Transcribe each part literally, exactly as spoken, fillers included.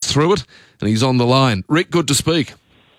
us through it, and he's on the line. Rick, good to speak.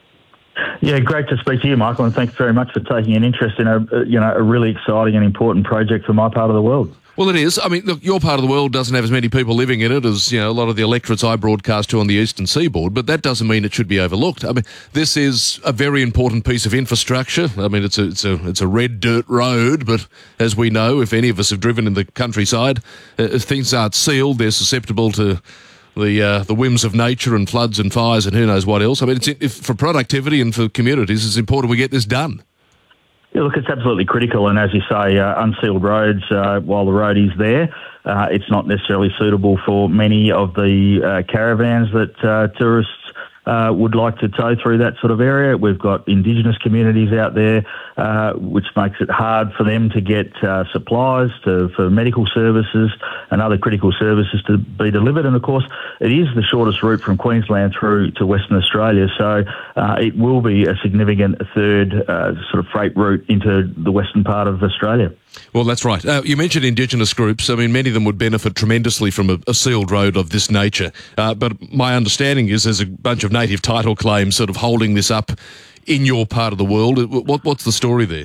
Yeah, great to speak to you, Michael, and thanks very much for taking an interest in a you know a really exciting and important project for my part of the world. Well, it is. I mean, look, your part of the world doesn't have as many people living in it as, you know, a lot of the electorates I broadcast to on the eastern seaboard, but that doesn't mean it should be overlooked. I mean, this is a very important piece of infrastructure. I mean, it's a it's a it's a red dirt road, but as we know, if any of us have driven in the countryside, uh, if things aren't sealed, they're susceptible to the uh, the whims of nature and floods and fires and who knows what else. I mean, it's if, for productivity and for communities, it's important we get this done. Yeah, look, it's absolutely critical, and as you say, uh, unsealed roads, uh, while the road is there, uh, it's not necessarily suitable for many of the uh, caravans that uh, tourists uh, would like to tow through that sort of area. We've got Indigenous communities out there, uh, which makes it hard for them to get uh, supplies to, for medical services and other critical services to be delivered. And of course, it is the shortest route from Queensland through to Western Australia, so uh, it will be a significant third uh, sort of freight route into the western part of Australia. Well, that's right. Uh, you mentioned Indigenous groups. I mean, many of them would benefit tremendously from a, a sealed road of this nature. Uh, but my understanding is there's a bunch of native title claims sort of holding this up in your part of the world. What, what's the story there?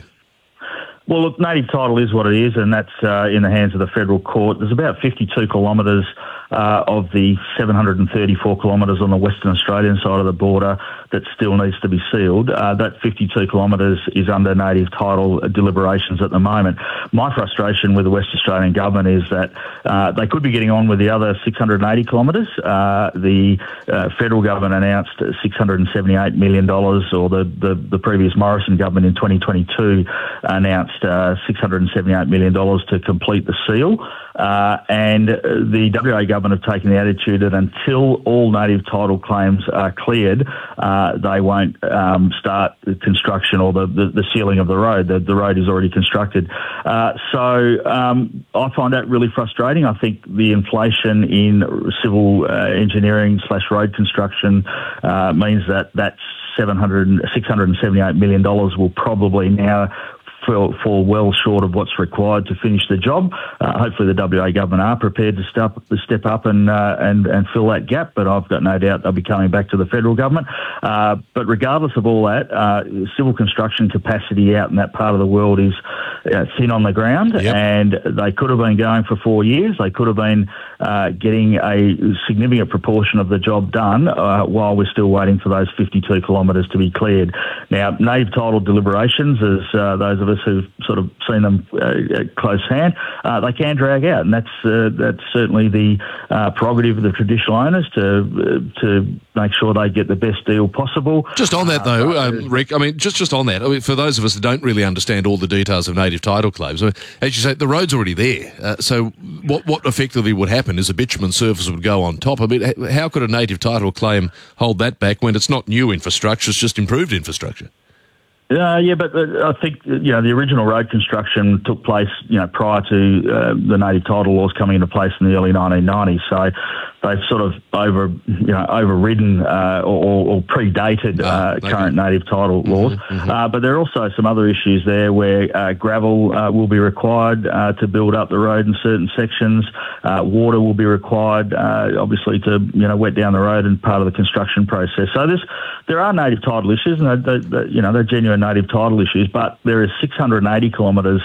Well, look, native title is what it is, and that's uh, in the hands of the federal court. There's about fifty-two kilometres uh, of the seven hundred thirty-four kilometres on the Western Australian side of the border that still needs to be sealed. Uh, that fifty-two kilometres is under native title deliberations at the moment. My frustration with the West Australian government is that uh, they could be getting on with the other six hundred eighty kilometres. Uh, the uh, federal government announced six hundred seventy-eight million dollars, or the, the, the previous Morrison government in twenty twenty-two announced Uh, six hundred seventy-eight million dollars to complete the seal, uh, and the W A government have taken the attitude that until all native title claims are cleared, uh, they won't um, start the construction or the, the, the sealing of the road. The, the road is already constructed. Uh, so um, I find that really frustrating. I think the inflation in civil uh, engineering slash road construction uh, means that that seven hundred, six hundred seventy-eight million dollars will probably now Fall, fall well short of what's required to finish the job. Uh, hopefully the W A government are prepared to step, to step up and, uh, and and fill that gap, but I've got no doubt they'll be coming back to the federal government. Uh, but regardless of all that, uh, civil construction capacity out in that part of the world is uh, thin on the ground, yep. And they could have been going for four years. They could have been uh, getting a significant proportion of the job done uh, while we're still waiting for those fifty-two kilometres to be cleared. Now, native title deliberations, as uh, those of us who've sort of seen them uh, at close hand, uh, they can drag out, and that's uh, that's certainly the uh, prerogative of the traditional owners to uh, to make sure they get the best deal possible. Just on that though, uh, um, Rick, I mean, just, just on that, I mean, for those of us that don't really understand all the details of native title claims, I mean, as you say, the road's already there, uh, so what, what effectively would happen is a bitumen surface would go on top. I mean, how could a native title claim hold that back when it's not new infrastructure, it's just improved infrastructure? Uh, yeah, but uh, I think, you know, the original road construction took place, you know, prior to uh, the native title laws coming into place in the early nineteen nineties. So they've sort of over, you know, overridden uh, or, or predated uh, oh, current native title laws. Mm-hmm, mm-hmm. Uh, but there are also some other issues there where uh, gravel uh, will be required uh, to build up the road in certain sections. Uh, water will be required, uh, obviously, to, you know, wet down the road and part of the construction process. So there's, there are native title issues, and they, they, they, you know, they're genuine native title issues, but there is six hundred eighty kilometres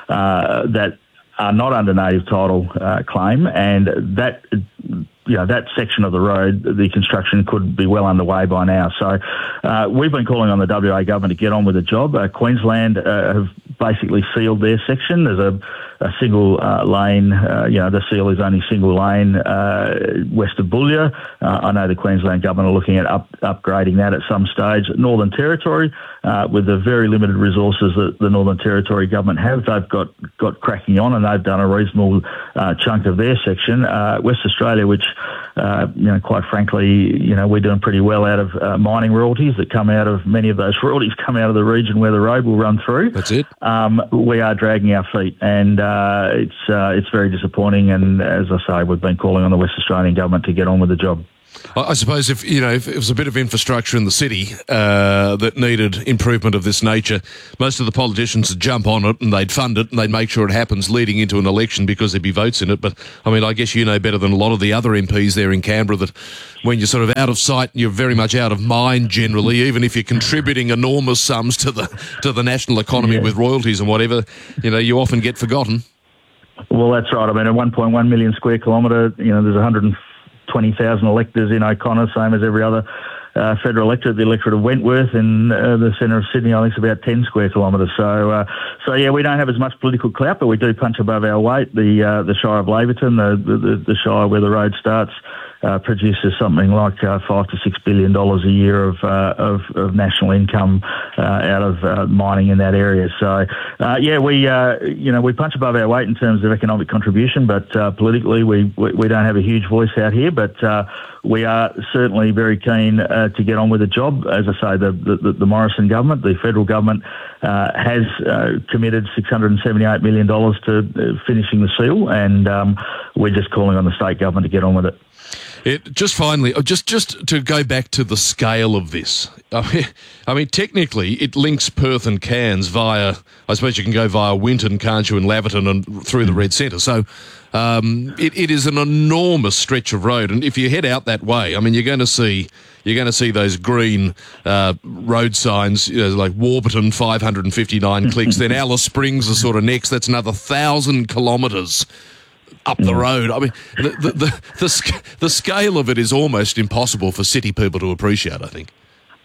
uh, that are not under native title uh, claim, and that, you know, that section of the road, the construction could be well underway by now. So uh, we've been calling on the W A government to get on with the job. Uh, Queensland uh, have basically sealed their section. There's a, a single uh, lane, uh, you know, the seal is only single lane uh, west of Boulia. Uh, I know the Queensland government are looking at up, upgrading that at some stage. Northern Territory, uh, with the very limited resources that the Northern Territory government have, they've got, got cracking on, and they've done a reasonable uh, chunk of their section. Uh, West Australia, which, uh, you know, quite frankly, you know, we're doing pretty well out of uh, mining royalties that come out of, many of those royalties come out of the region where the road will run through. That's it. Um, we are dragging our feet, and uh, it's uh, it's very disappointing. And as I say, we've been calling on the West Australian government to get on with the job. I suppose if you know if it was a bit of infrastructure in the city uh, that needed improvement of this nature, most of the politicians would jump on it and they'd fund it and they'd make sure it happens leading into an election because there'd be votes in it. But I mean, I guess you know better than a lot of the other M Ps there in Canberra that when you're sort of out of sight, you're very much out of mind generally. Even if you're contributing enormous sums to the to the national economy yeah. with royalties and whatever, you know, you often get forgotten. Well, that's right. I mean, a one point one million square kilometre, you know, there's one hundred twenty thousand electors in O'Connor, same as every other uh, federal electorate. The electorate of Wentworth in uh, the centre of Sydney, I think, is about ten square kilometres. So, uh, so yeah, we don't have as much political clout, but we do punch above our weight. The uh, the Shire of Laverton, the, the the Shire where the road starts, uh, produces something like uh, five to six billion dollars a year of uh, of, of national income uh, out of uh, mining in that area. So, uh, yeah, we uh, you know we punch above our weight in terms of economic contribution, but uh, politically we, we we don't have a huge voice out here. But uh, we are certainly very keen uh, to get on with the job. As I say, the the, the Morrison government, the federal government, uh, has uh, committed six hundred seventy-eight million dollars to uh, finishing the seal, and um, we're just calling on the state government to get on with it. It, just finally, just just to go back to the scale of this. I mean, I mean, technically, it links Perth and Cairns via, I suppose you can go via Winton, can't you, and Laverton and through the Red Centre. So um, it, it is an enormous stretch of road. And if you head out that way, I mean, you're going to see you're going to see those green uh, road signs, you know, like Warburton, five hundred fifty-nine clicks. Then Alice Springs is sort of next. That's another thousand kilometres up the road. I mean, the the the, the the scale of it is almost impossible for city people to appreciate, I think.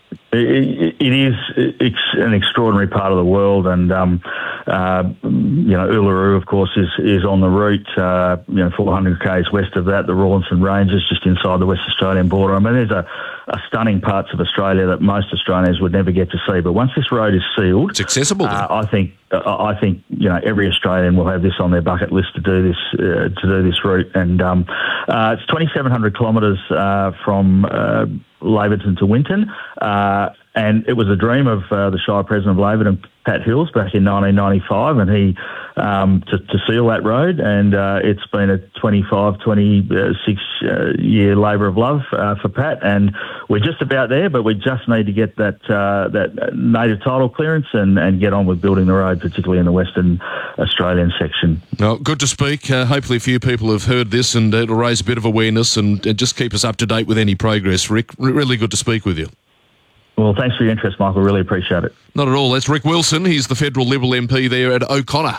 It, it is it's an extraordinary part of the world, and um, uh, you know, Uluru, of course, is is on the route. Uh, you know, four hundred k's west of that, the Rawlinson Ranges, just inside the West Australian border. I mean, there's a, a stunning parts of Australia that most Australians would never get to see. But once this road is sealed, it's accessible. Uh, I think uh, I think you know every Australian will have this on their bucket list to do this uh, to do this route, and um, uh, it's twenty-seven hundred kilometres uh, from Uh, Laverton to Winton, uh, and it was a dream of uh, the Shire President of Laverton, Pat Hills, back in nineteen ninety-five, and he um, to, to seal that road, and uh, it's been a twenty-five, twenty-six uh, year labour of love uh, for Pat, and we're just about there, but we just need to get that uh, that native title clearance and, and get on with building the road, particularly in the Western Australian section. Well, good to speak. Uh, hopefully a few people have heard this, and it'll raise a bit of awareness and, and just keep us up to date with any progress. Rick, really good to speak with you. Well, thanks for your interest, Michael. Really appreciate it. Not at all. That's Rick Wilson. He's the federal Liberal M P there at O'Connor.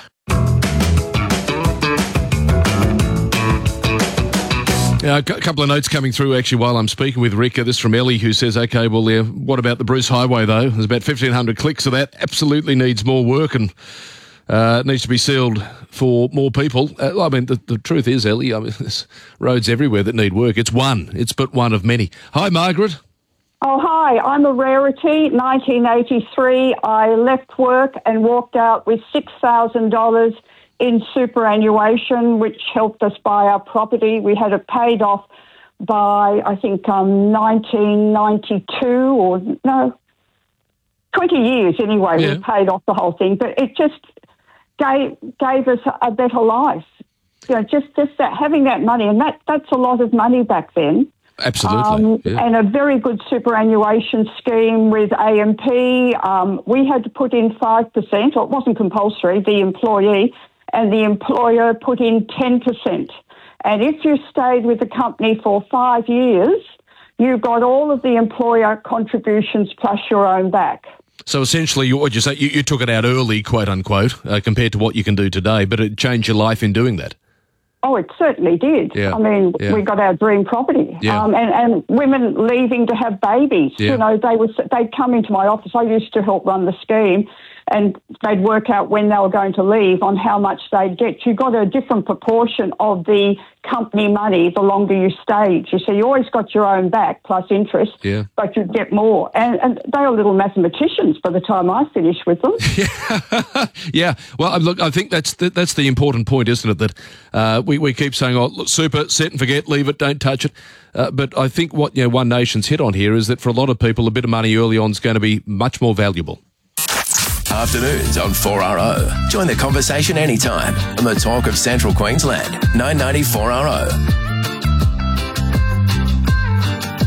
Uh, a couple of notes coming through actually while I'm speaking with Rick. Uh, this from Ellie, who says, OK, well, uh, what about the Bruce Highway, though? There's about fifteen hundred clicks of that. Absolutely needs more work and uh, needs to be sealed for more people. Uh, I mean, the, the truth is, Ellie, I mean, there's roads everywhere that need work. It's one. It's but one of many. Hi, Margaret. Oh, hi. I'm a rarity. nineteen eighty-three, I left work and walked out with six thousand dollars in superannuation, which helped us buy our property. We had it paid off by, I think, um, nineteen ninety-two or, no, twenty years anyway. Yeah. We paid off the whole thing. But it just gave gave us a better life. You know, just, just that, having that money, and that that's a lot of money back then. Absolutely. Um, yeah. And a very good superannuation scheme with A M P. Um, we had to put in five percent, or it wasn't compulsory, the employee, and the employer put in ten percent. And if you stayed with the company for five years, you got all of the employer contributions plus your own back. So essentially, you, what you say, you, you took it out early, quote unquote, uh, compared to what you can do today, but it changed your life in doing that. Oh, it certainly did. Yeah. I mean, yeah. we got our dream property. Yeah. Um, and, and women leaving to have babies. Yeah. You know, they was they'd come into my office. I used to help run the scheme, and they'd work out when they were going to leave on how much they'd get. You got a different proportion of the company money the longer you stayed. You see, you always got your own back plus interest, yeah. but you'd get more. And, and they were little mathematicians by the time I finished with them. Yeah, yeah. Well, look, I think that's the, that's the important point, isn't it? That uh, we we keep saying, "Oh, look, super, set and forget, leave it, don't touch it." Uh, but I think what you know, One Nation's hit on here is that for a lot of people, a bit of money early on is going to be much more valuable. Afternoons on four R O. Join the conversation anytime on the talk of Central Queensland, nine ninety four R O.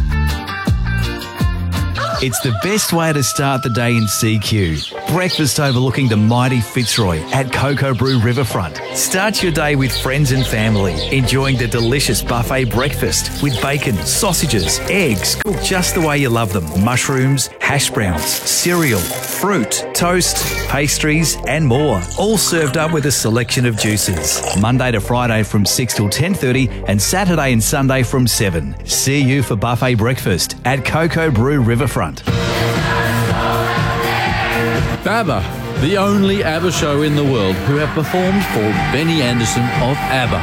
It's the best way to start the day in C Q. Breakfast overlooking the mighty Fitzroy at Cocoa Brew Riverfront. Start your day with friends and family, enjoying the delicious buffet breakfast with bacon, sausages, eggs, cooked just the way you love them, mushrooms, hash browns, cereal, fruit, toast, pastries and more. All served up with a selection of juices. Monday to Friday from six till ten thirty and Saturday and Sunday from seven. See you for buffet breakfast at Cocoa Brew Riverfront. BABBA, the only ABBA show in the world who have performed for Benny Andersson of ABBA.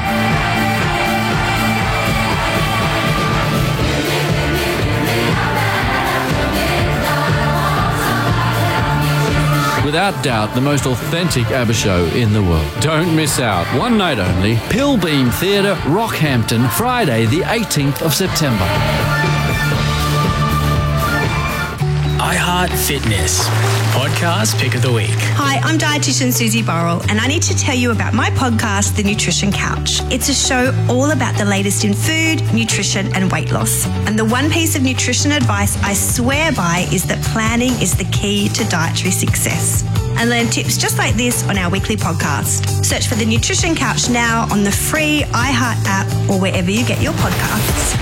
Without doubt, the most authentic ABBA show in the world. Don't miss out. One night only. Pilbeam Theatre, Rockhampton, Friday the eighteenth of September. iHeart Fitness, podcast pick of the week. Hi, I'm dietitian Susie Burrell, and I need to tell you about my podcast, The Nutrition Couch. It's a show all about the latest in food, nutrition, and weight loss. And the one piece of nutrition advice I swear by is that planning is the key to dietary success. And learn tips just like this on our weekly podcast. Search for The Nutrition Couch now on the free iHeart app or wherever you get your podcasts.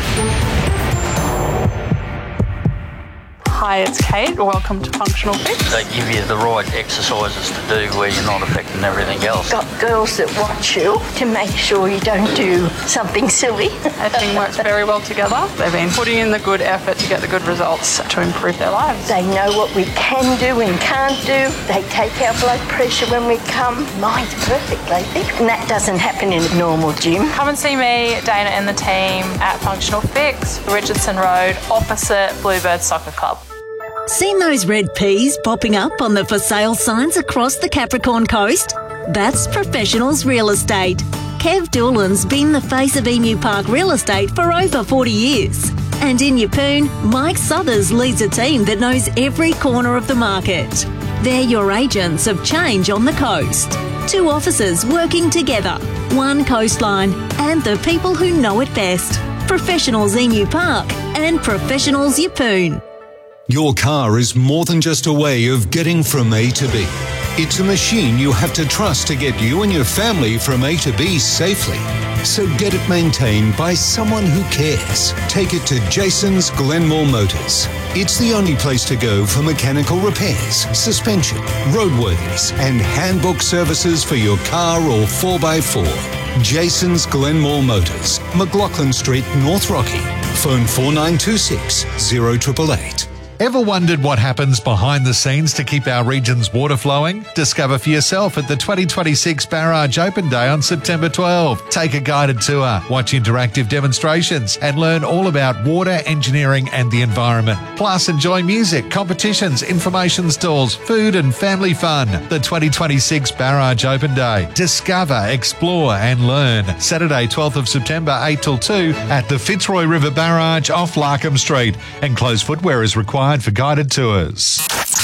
Hi, it's Kate. Welcome to Functional Fix. They give you the right exercises to do where you're not affecting everything else. Got girls that watch you to make sure you don't do something silly. Everything works very well together. They've been putting in the good effort to get the good results to improve their lives. They know what we can do and can't do. They take our blood pressure when we come. Mine's perfect lately. And that doesn't happen in a normal gym. Come and see me, Dana and the team at Functional Fix, Richardson Road, opposite Bluebird Soccer Club. Seen those red peas popping up on the for sale signs across the Capricorn coast? That's Professionals Real Estate. Kev Doolan's been the face of Emu Park Real Estate for over forty years. And in Yeppoon, Mike Southers leads a team that knows every corner of the market. They're your agents of change on the coast. Two officers working together, one coastline, and the people who know it best. Professionals Emu Park and Professionals Yeppoon. Your car is more than just a way of getting from A to B. It's a machine you have to trust to get you and your family from A to B safely. So get it maintained by someone who cares. Take it to Jason's Glenmore Motors. It's the only place to go for mechanical repairs, suspension, roadworthiness, and handbook services for your car or four by four. Jason's Glenmore Motors, McLaughlin Street, North Rocky. Phone four nine two six, zero eight eight eight. Ever wondered what happens behind the scenes to keep our region's water flowing? Discover for yourself at the twenty twenty-six Barrage Open Day on September twelfth. Take a guided tour, watch interactive demonstrations, and learn all about water, engineering, and the environment. Plus, enjoy music, competitions, information stalls, food, and family fun. The twenty twenty-six Barrage Open Day. Discover, explore, and learn. Saturday, twelfth of September, eight till two at the Fitzroy River Barrage off Larkham Street. Enclosed footwear is required for guided tours.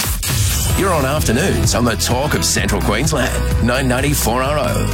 You're on afternoons on the Talk of Central Queensland, nine ninety four R O.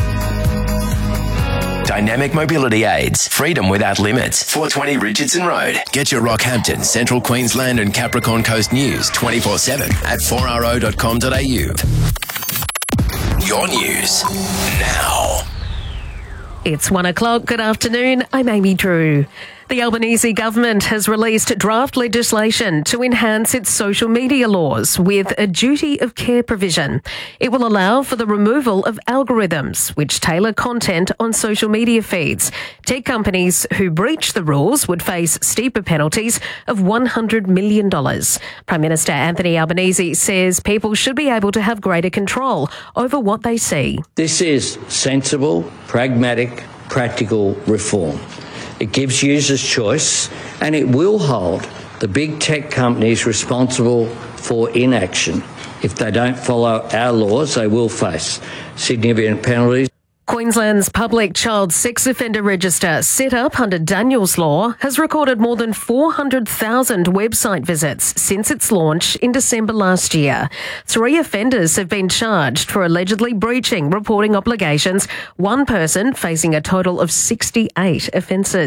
Dynamic mobility aids, freedom without limits, four twenty Richardson Road. Get your Rockhampton, Central Queensland and Capricorn Coast news twenty-four seven at four r o dot com dot a u. Your news now. It's one o'clock. Good afternoon. I'm Amy Drew. The Albanese government has released draft legislation to enhance its social media laws with a duty of care provision. It will allow for the removal of algorithms which tailor content on social media feeds. Tech companies who breach the rules would face steeper penalties of one hundred million dollars. Prime Minister Anthony Albanese says people should be able to have greater control over what they see. This is sensible, pragmatic, practical reform. It gives users choice and it will hold the big tech companies responsible for inaction. If they don't follow our laws, they will face significant penalties. Queensland's public child sex offender register, set up under Daniel's Law, has recorded more than four hundred thousand website visits since its launch in December last year. Three offenders have been charged for allegedly breaching reporting obligations, one person facing a total of sixty-eight offences.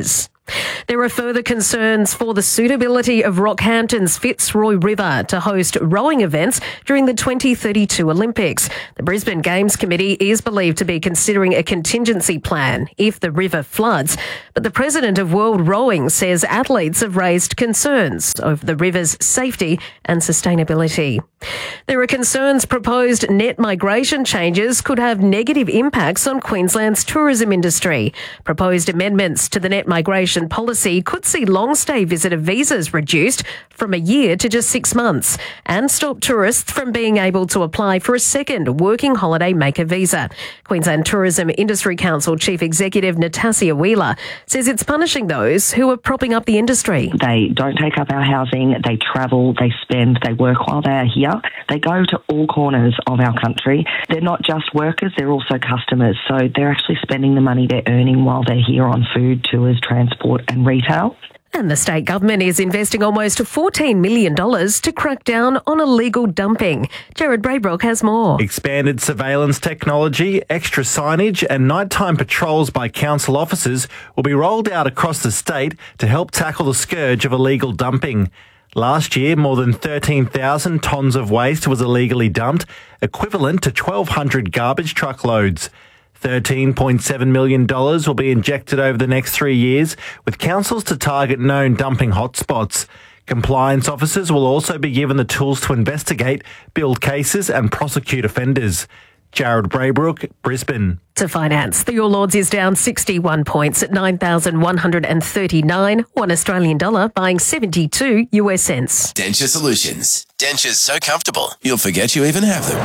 There are further concerns for the suitability of Rockhampton's Fitzroy River to host rowing events during the twenty thirty-two Olympics. The Brisbane Games Committee is believed to be considering a contingency plan if the river floods, but the president of World Rowing says athletes have raised concerns over the river's safety and sustainability. There are concerns proposed net migration changes could have negative impacts on Queensland's tourism industry. Proposed amendments to the net migration policy could see long-stay visitor visas reduced from a year to just six months and stop tourists from being able to apply for a second working holiday maker visa. Queensland Tourism Industry Council Chief Executive Natassia Wheeler says it's punishing those who are propping up the industry. They don't take up our housing, they travel, they spend, they work while they are here. They go to all corners of our country. They're not just workers, they're also customers. So they're actually spending the money they're earning while they're here on food, tours, transport and retail. And the state government is investing almost fourteen million dollars to crack down on illegal dumping. Jared Braybrook has more. Expanded surveillance technology, extra signage and nighttime patrols by council officers will be rolled out across the state to help tackle the scourge of illegal dumping. Last year, more than thirteen thousand tonnes of waste was illegally dumped, equivalent to twelve hundred garbage truckloads. thirteen point seven million dollars will be injected over the next three years, with councils to target known dumping hotspots. Compliance officers will also be given the tools to investigate, build cases and prosecute offenders. Jared Braybrook, Brisbane. To finance, the All Lords is down sixty-one points at nine thousand one hundred thirty-nine, one Australian dollar buying seventy-two US cents. Denture Solutions. Dentures so comfortable, you'll forget you even have them.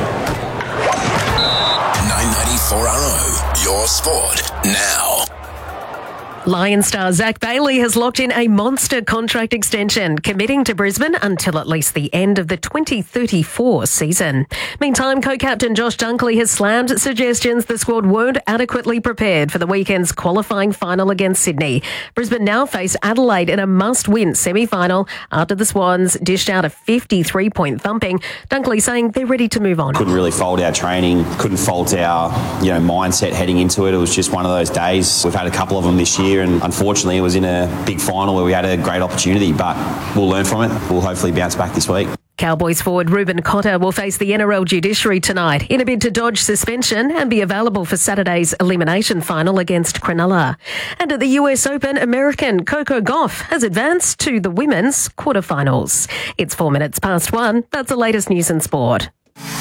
nine ninety-four R O, your sport now. Lion star Zach Bailey has locked in a monster contract extension, committing to Brisbane until at least the end of the twenty thirty-four season. Meantime, co-captain Josh Dunkley has slammed suggestions the squad weren't adequately prepared for the weekend's qualifying final against Sydney. Brisbane now face Adelaide in a must-win semi-final after the Swans dished out a fifty-three point thumping. Dunkley saying they're ready to move on. Couldn't really fault our training, couldn't fault our you know mindset heading into it. It was just one of those days. We've had a couple of them this year, and unfortunately it was in a big final where we had a great opportunity, but we'll learn from it. We'll hopefully bounce back this week. Cowboys forward Ruben Cotter will face the N R L judiciary tonight in a bid to dodge suspension and be available for Saturday's elimination final against Cronulla. And at the U S Open, American Coco Gauff has advanced to the women's quarterfinals. It's four minutes past one. That's the latest news and sport.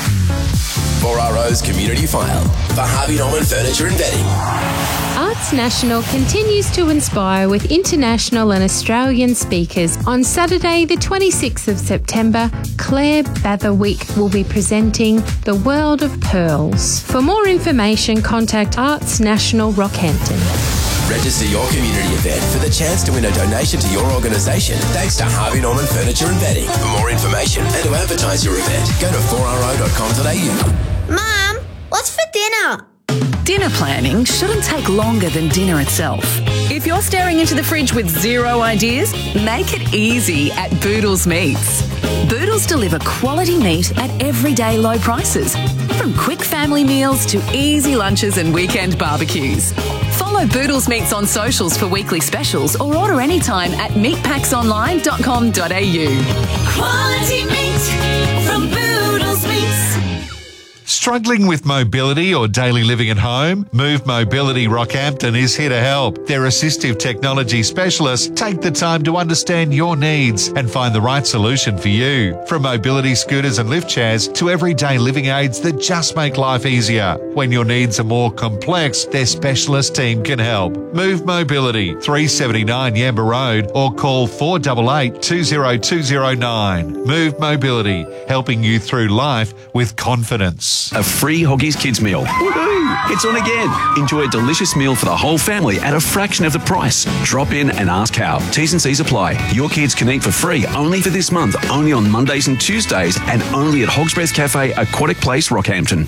four R O's Community File for Harvey Norman Furniture and Bedding. Arts National continues to inspire with international and Australian speakers. On Saturday, the twenty-sixth of September, Claire Batherwick will be presenting The World of Pearls. For more information, contact Arts National Rockhampton. Register your community event for the chance to win a donation to your organisation thanks to Harvey Norman Furniture and Bedding. For more information and to advertise your event, go to four r o dot com dot a u. Mum, what's for dinner? Dinner planning shouldn't take longer than dinner itself. If you're staring into the fridge with zero ideas, make it easy at Boodles Meats. Boodles deliver quality meat at everyday low prices, from quick family meals to easy lunches and weekend barbecues. Follow Boodles Meats on socials for weekly specials or order anytime at meat packs online dot com dot a u. Quality meat from Boodles Meats. Struggling with mobility or daily living at home? Move Mobility Rockhampton is here to help. Their assistive technology specialists take the time to understand your needs and find the right solution for you. From mobility scooters and lift chairs to everyday living aids that just make life easier. When your needs are more complex, their specialist team can help. Move Mobility, three seventy-nine Yamba Road, or call four eight eight, two zero two zero nine. Move Mobility, helping you through life with confidence. A free Hoggies Kids meal. Woohoo! It's on again. Enjoy a delicious meal for the whole family at a fraction of the price. Drop in and ask how. T's and C's apply. Your kids can eat for free only for this month, only on Mondays and Tuesdays, and only at Hog's Breath Cafe, Aquatic Place, Rockhampton.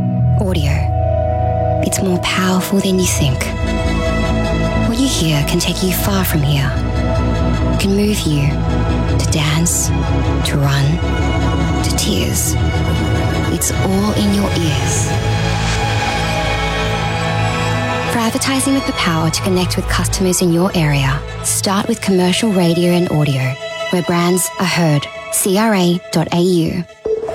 Audio. It's more powerful than you think. What you hear can take you far from here. It can move you to dance, to run, to tears. It's all in your ears. For advertising with the power to connect with customers in your area, start with commercial radio and audio, where brands are heard. C R A dot A U.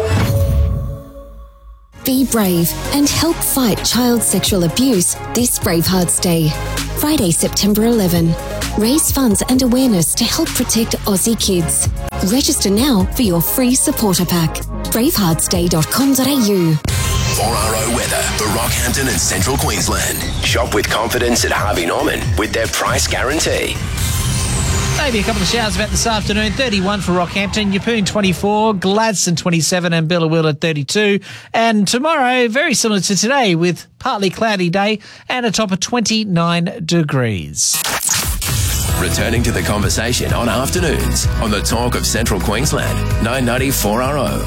Be brave and help fight child sexual abuse this Bravehearts Day. Friday, September eleventh. Raise funds and awareness to help protect Aussie kids. Register now for your free supporter pack. bravehearts day dot com dot A U. four R O weather for Rockhampton and Central Queensland. Shop with confidence at Harvey Norman with their price guarantee. Maybe a couple of showers about this afternoon. thirty-one for Rockhampton, Yeppoon twenty-four, Gladstone twenty-seven and Billawilla thirty-two. And tomorrow, very similar to today, with partly cloudy day and a top of twenty-nine degrees. Returning to the conversation on afternoons on the Talk of Central Queensland, nine ninety four R O.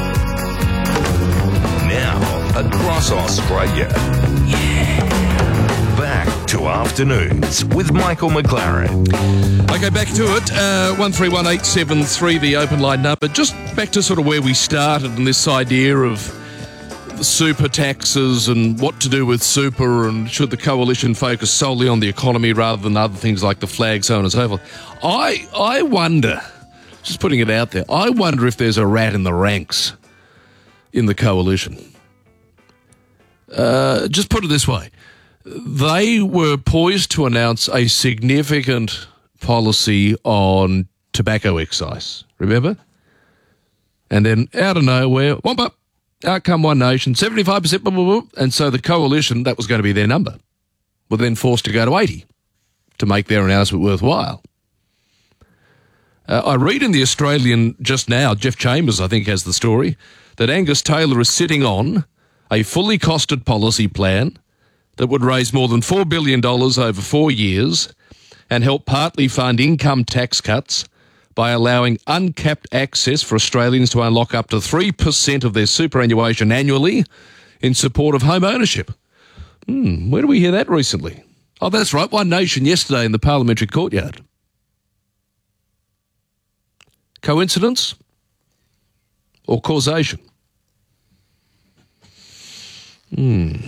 Now, across Australia. Yeah. Back to afternoons with Michael McLaren. Okay, back to it. Uh, one three one eight seven three, the open line number. Just back to sort of where we started and this idea of the super taxes and what to do with super, and should the coalition focus solely on the economy rather than other things like the flag, so on and so forth. I, I wonder, just putting it out there, I wonder if there's a rat in the ranks in the coalition. Uh, just put it this way. They were poised to announce a significant policy on tobacco excise, remember? And then out of nowhere, whomp up, out come One Nation, seventy-five percent, blah, blah, blah, and so the coalition, that was going to be their number, were then forced to go to eighty to make their announcement worthwhile. Uh, I read in The Australian just now, Jeff Chambers, I think, has the story, that Angus Taylor is sitting on a fully costed policy plan that would raise more than four billion dollars over four years and help partly fund income tax cuts by allowing uncapped access for Australians to unlock up to three percent of their superannuation annually in support of home ownership. Hmm, where do we hear that recently? Oh, that's right, One Nation yesterday in the parliamentary courtyard. Coincidence or causation? Hmm.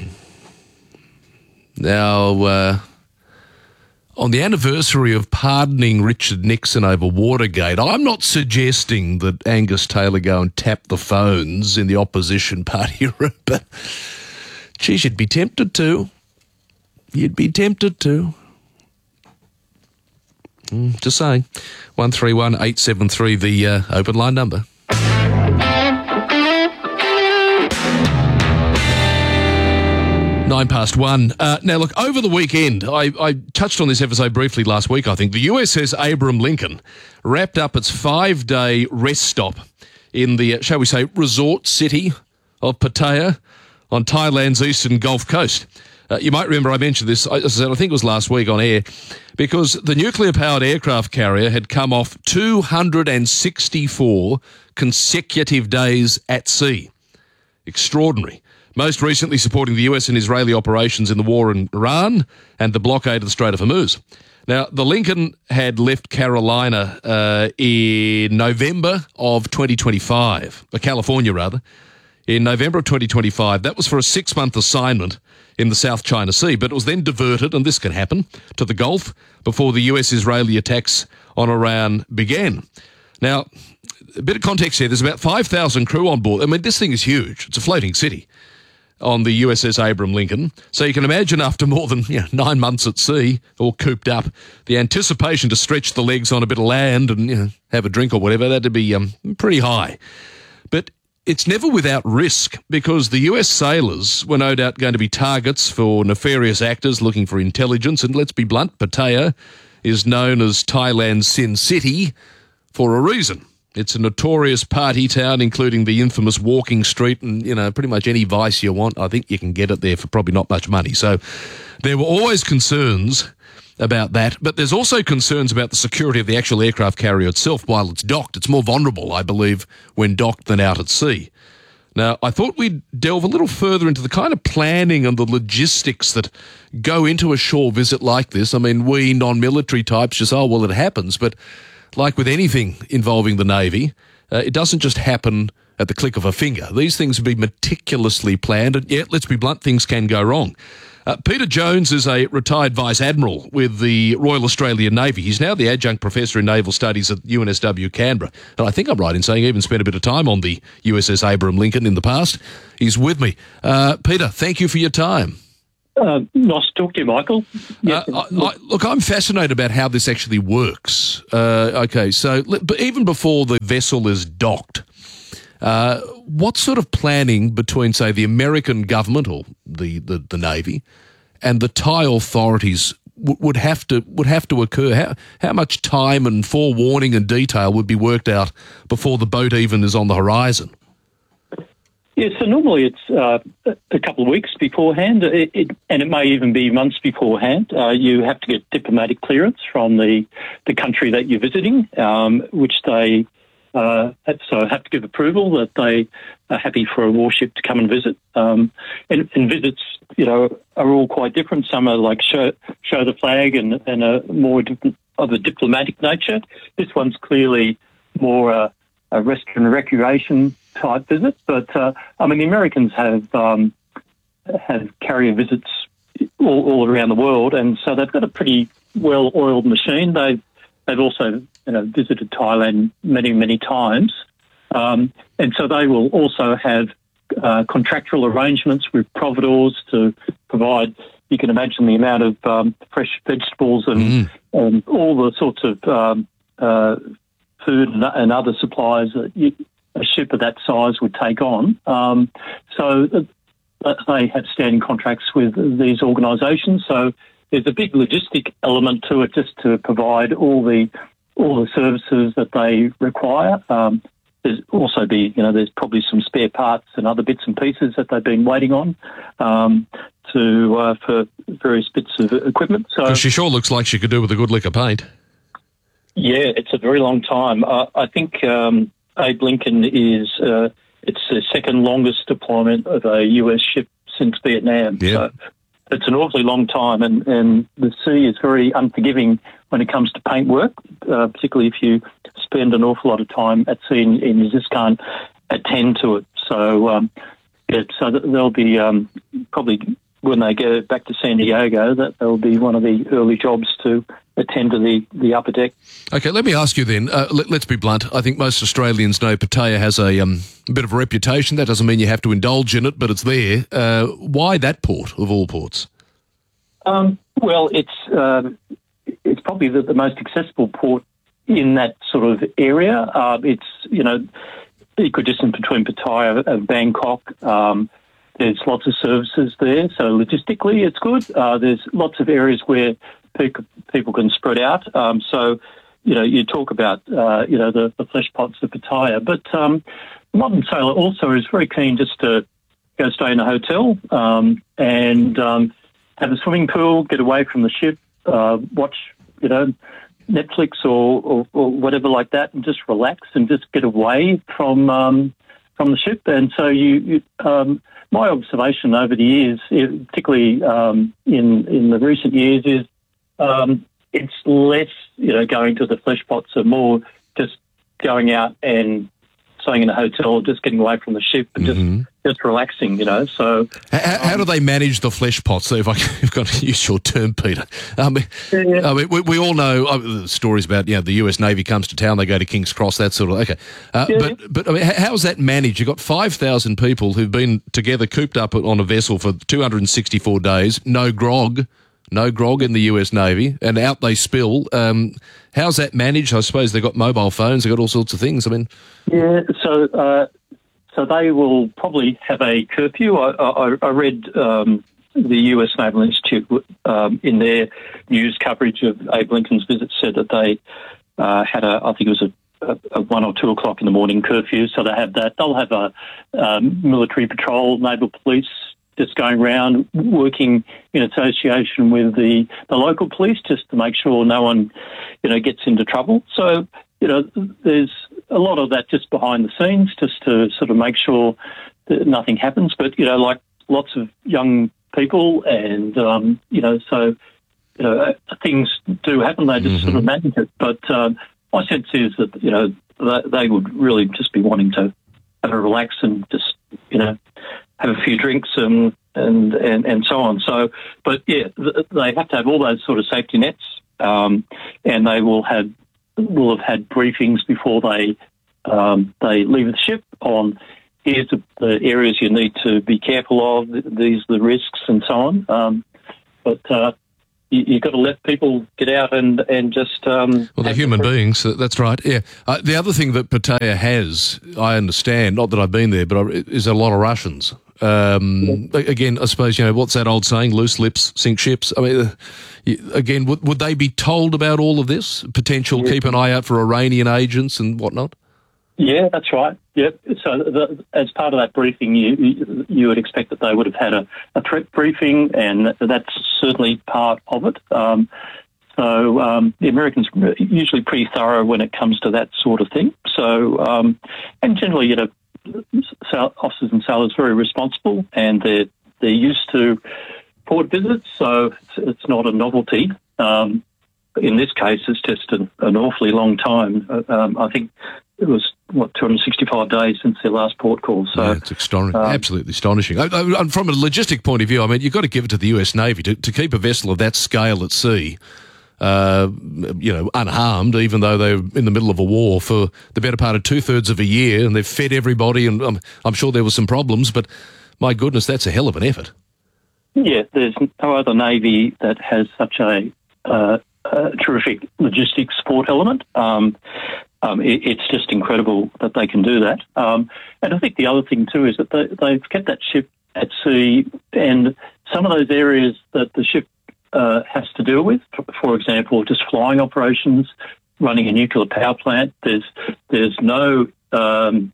Now, uh, on the anniversary of pardoning Richard Nixon over Watergate, I'm not suggesting that Angus Taylor go and tap the phones in the opposition party room, but, geez, you'd be tempted to. You'd be tempted to. Mm, just saying. one three one eight seven three, the uh, open line number. Nine past one. Uh, now, look, over the weekend, I, I touched on this episode briefly last week, I think. The U S S Abraham Lincoln wrapped up its five-day rest stop in the, uh, shall we say, resort city of Pattaya on Thailand's eastern Gulf Coast. Uh, you might remember I mentioned this, I, I think it was last week on air, because the nuclear-powered aircraft carrier had come off two hundred sixty-four consecutive days at sea. Extraordinary. Most recently supporting the U S and Israeli operations in the war in Iran and the blockade of the Strait of Hormuz. Now, the Lincoln had left Carolina uh, in November of twenty twenty-five, or California rather, in November of twenty twenty-five. That was for a six-month assignment in the South China Sea, but it was then diverted, and this can happen, to the Gulf before the U S-Israeli attacks on Iran began. Now, a bit of context here, there's about five thousand crew on board. I mean, this thing is huge. It's a floating city on the U S S Abraham Lincoln. So you can imagine after more than you know, nine months at sea, all cooped up, the anticipation to stretch the legs on a bit of land and you know, have a drink or whatever, that'd be um, pretty high. But it's never without risk, because the U S sailors were no doubt going to be targets for nefarious actors looking for intelligence. And let's be blunt, Pattaya is known as Thailand's Sin City for a reason. It's a notorious party town, including the infamous walking street and, you know, pretty much any vice you want. I think you can get it there for probably not much money. So there were always concerns about that, but there's also concerns about the security of the actual aircraft carrier itself while it's docked. It's more vulnerable, I believe, when docked than out at sea. Now, I thought we'd delve a little further into the kind of planning and the logistics that go into a shore visit like this. I mean, we non-military types just, oh, well, it happens, but like with anything involving the Navy, uh, it doesn't just happen at the click of a finger. These things have been meticulously planned, and yet, let's be blunt, things can go wrong. Uh, Peter Jones is a retired Vice Admiral with the Royal Australian Navy. He's now the Adjunct Professor in Naval Studies at U N S W Canberra. And I think I'm right in saying he even spent a bit of time on the U S S Abraham Lincoln in the past. He's with me. Uh, Peter, thank you for your time. Uh, nice to talk to you, Michael. Uh, I, I, look, I'm fascinated about how this actually works. Uh, okay, so but even before the vessel is docked, uh, what sort of planning between, say, the American government or the, the, the Navy and the Thai authorities w- would have to would have to occur? How how much time and forewarning and detail would be worked out before the boat even is on the horizon? Yeah, so normally it's uh, a couple of weeks beforehand, it, it, and it may even be months beforehand. Uh, you have to get diplomatic clearance from the, the country that you're visiting, um, which they uh, have, so have to give approval that they are happy for a warship to come and visit. Um, and, and visits, you know, are all quite different. Some are like show, show the flag and, and a more different, of a diplomatic nature. This one's clearly more uh, a rest and recreation type visit, but uh, I mean the Americans have um, have carrier visits all, all around the world, and so they've got a pretty well-oiled machine. They've they've also you know visited Thailand many many times, um, and so they will also have uh, contractual arrangements with providors to provide. You can imagine the amount of um, fresh vegetables and, mm. and all the sorts of um, uh, food and, and other supplies that you, a ship of that size would take on. Um, so uh, they have standing contracts with these organisations. So there's a big logistic element to it, just to provide all the all the services that they require. Um, there's also be, you know, there's probably some spare parts and other bits and pieces that they've been waiting on um, to uh, for various bits of equipment. So she sure looks like she could do with a good lick of paint. Yeah, it's a very long time. Uh, I think. Um, Abe Lincoln is uh, it's the second longest deployment of a U S ship since Vietnam. Yeah. So it's an awfully long time, and, and the sea is very unforgiving when it comes to paint work, uh, particularly if you spend an awful lot of time at sea and, and you just can't attend to it. So, um, yeah, so there'll be um, probably when they go back to San Diego, that will be one of the early jobs to attend to the, the upper deck. Okay, let me ask you then, uh, let, let's be blunt. I think most Australians know Pattaya has a, um, a bit of a reputation. That doesn't mean you have to indulge in it, but it's there. Uh, why that port of all ports? Um, well, it's uh, it's probably the, the most accessible port in that sort of area. Uh, it's, you know, equidistant between Pattaya and Bangkok. Um, there's lots of services there, so logistically it's good. Uh, there's lots of areas where people people can spread out. Um, so, you know, you talk about, uh, you know, the, the flesh pots of Pattaya, but um, modern sailor also is very keen just to go stay in a hotel um, and um, have a swimming pool, get away from the ship, uh, watch, you know, Netflix or, or, or whatever like that, and just relax and just get away from um, from the ship. And so you, you um, my observation over the years, particularly um, in in the recent years, is um, it's less, you know, going to the flesh pots, and more just going out and staying in a hotel, just getting away from the ship and mm-hmm. just just relaxing, you know. So, how, how do they manage the flesh pots? So, if I, I've got to use your term, Peter, I mean, yeah. I mean we, we all know uh, the stories about, you know, the U S Navy comes to town, they go to King's Cross, that sort of. Okay, uh, yeah. but but I mean, how is that managed? You've got five thousand people who've been together, cooped up on a vessel for two hundred sixty-four days, no grog. No grog in the U S Navy, and out they spill. Um, how's that managed? I suppose they've got mobile phones, they've got all sorts of things. I mean, yeah. So, uh, so they will probably have a curfew. I, I, I read um, the U S Naval Institute um, in their news coverage of Abe Lincoln's visit said that they uh, had a, I think it was a, a, a one or two o'clock in the morning curfew. So they have that. They'll have a um, military patrol, naval police, just going around working in association with the, the local police just to make sure no one, you know, gets into trouble. So, you know, there's a lot of that just behind the scenes just to sort of make sure that nothing happens. But, you know, like lots of young people and, um, you know, so, you know, things do happen. They just mm-hmm. sort of manage it. But um, my sense is that, you know, they, they would really just be wanting to have a relax and just, you know, have a few drinks and and, and, and so on. So, but yeah, th- they have to have all those sort of safety nets, um, and they will have will have had briefings before they um, they leave the ship on here's the, the areas you need to be careful of, these are the risks, and so on. Um, but uh, you, you've got to let people get out and and just um, well, they're human beings. That's right. Yeah. Uh, the other thing that Pattaya has, I understand, not that I've been there, but I, is a lot of Russians. Um, yeah. Again, I suppose, you know, what's that old saying? Loose lips sink ships. I mean, uh, again, would, would they be told about all of this? Potential, yeah. Keep an eye out for Iranian agents and whatnot? Yeah, that's right. Yep. So the, as part of that briefing, you you would expect that they would have had a, a threat briefing, and that's certainly part of it. Um, so um, the Americans are usually pretty thorough when it comes to that sort of thing. So, um, and generally, you know, officers and sailors are very responsible, and they're they're used to port visits, so it's, it's not a novelty. Um, in this case, it's just an, an awfully long time. Um, I think it was, what, two hundred sixty-five days since their last port call. So yeah, it's astonishing, um, absolutely astonishing. I, I, from a logistic point of view, I mean, you've got to give it to the U S Navy to, to keep a vessel of that scale at sea, uh, you know, unharmed, even though they're in the middle of a war for the better part of two-thirds of a year, and they've fed everybody, and um, I'm sure there were some problems, but my goodness, that's a hell of an effort. Yeah, there's no other Navy that has such a, uh, a terrific logistics support element. Um, um, it, it's just incredible that they can do that. Um, and I think the other thing too is that they, they've kept that ship at sea, and some of those areas that the ship uh, has to deal with, for, for example, just flying operations, running a nuclear power plant, there's there's no um,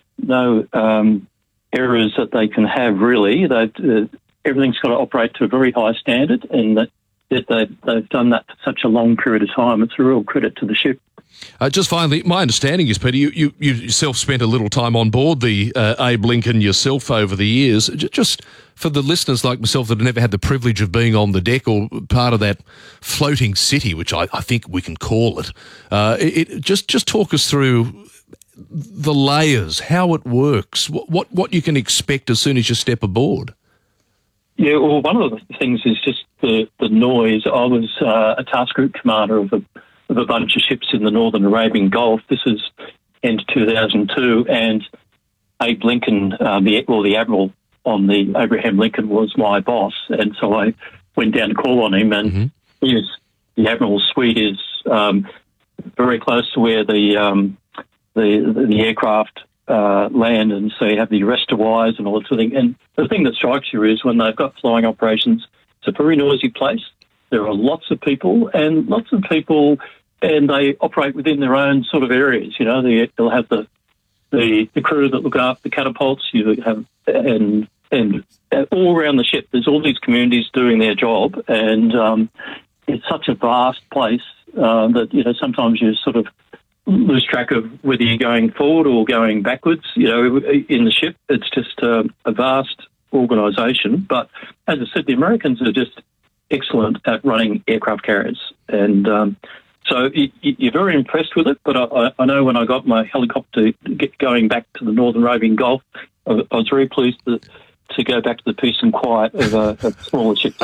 no um, errors that they can have really. They've uh, everything's got to operate to a very high standard, and that, that they've, they've done that for such a long period of time. It's a real credit to the ship. Uh, just finally, my understanding is, Peter, you, you, you yourself spent a little time on board the uh, Abe Lincoln yourself over the years. Just for the listeners like myself that have never had the privilege of being on the deck or part of that floating city, which I, I think we can call it, uh, it, it just, just talk us through the layers, how it works, what, what, what you can expect as soon as you step aboard. Yeah, well, one of the things is just the, the noise. I was uh, a task group commander of a, of a bunch of ships in the Northern Arabian Gulf. This is end two thousand two, and Abe Lincoln, uh, the, well, the Admiral on the Abraham Lincoln was my boss, and so I went down to call on him, and mm-hmm. he is, the Admiral's suite is um, very close to where the um, the, the aircraft Uh, land, and so you have the arrestor wires and all that sort of thing. And the thing that strikes you is when they've got flying operations, it's a very noisy place. There are lots of people, and lots of people, and they operate within their own sort of areas. You know, they, they'll have the, the the crew that look after the catapults. You have and and all around the ship, there's all these communities doing their job, and um, it's such a vast place uh, that you know sometimes you sort of lose track of whether you're going forward or going backwards, you know, in the ship. It's just uh, a vast organisation. But as I said, the Americans are just excellent at running aircraft carriers. And um, so y- you're very impressed with it. But I, I know when I got my helicopter get going back to the Northern Arabian Gulf, I, I was very pleased to, to go back to the peace and quiet of, uh, of smaller ships.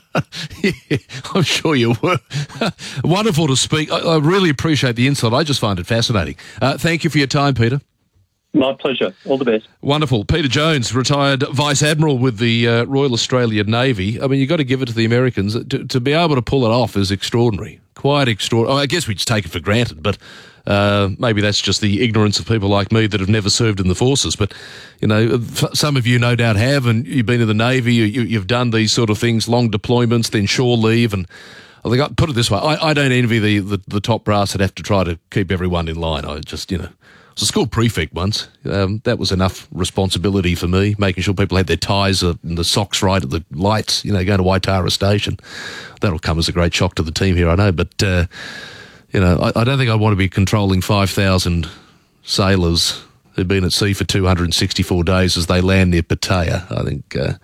Yeah, I'm sure you were. Wonderful to speak. I, I really appreciate the insight. I just find it fascinating. Uh, thank you for your time, Peter. My pleasure. All the best. Wonderful. Peter Jones, retired Vice Admiral with the uh, Royal Australian Navy. I mean, you've got to give it to the Americans. To, to be able to pull it off is extraordinary. Quite extraordinary. I guess we just take it for granted, but uh, maybe that's just the ignorance of people like me that have never served in the forces. But, you know, some of you no doubt have, and you've been in the Navy, you, you, you've done these sort of things, long deployments, then shore leave, and I think I put it this way, I, I don't envy the, the, the top brass that have to try to keep everyone in line. I just, you know, I was a school prefect once. Um, that was enough responsibility for me, making sure people had their ties and the socks right at the lights, you know, going to Waitara Station. That'll come as a great shock to the team here, I know. But, uh, you know, I, I don't think I want to be controlling five thousand sailors who've been at sea for two hundred sixty-four days as they land near Pattaya. I think, uh,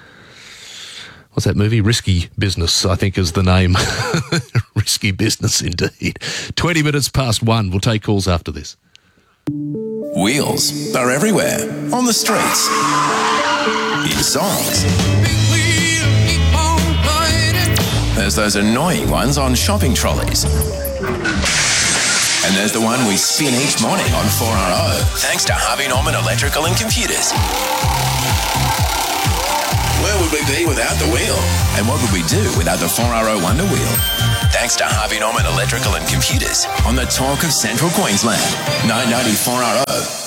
what's that movie? Risky Business, I think is the name. Risky Business, indeed. twenty minutes past one. We'll take calls after this. Wheels are everywhere, on the streets, in songs. there's those annoying ones on shopping trolleys. And there's the one we spin each morning on four R O, thanks to Harvey Norman Electrical and Computers. Where would we be without the wheel? And what would we do without the four R O Wonder Wheel? Thanks to Harvey Norman Electrical and Computers on the talk of Central Queensland. nine ninety four R O.